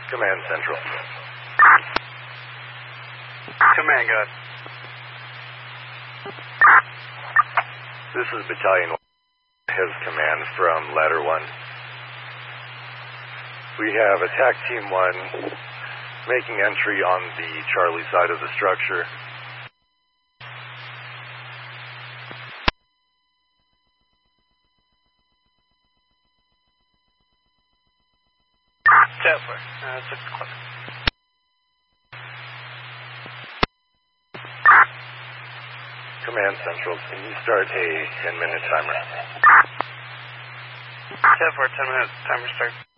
Command Central. Command, go ahead. This is Battalion 1. Has command from Ladder 1. We have Attack Team 1 making entry on the Charlie side of the structure. Jetfire. 6 o'clock. Command Central, can you start a 10-minute timer? Jetfire, 10 minutes. Timer start.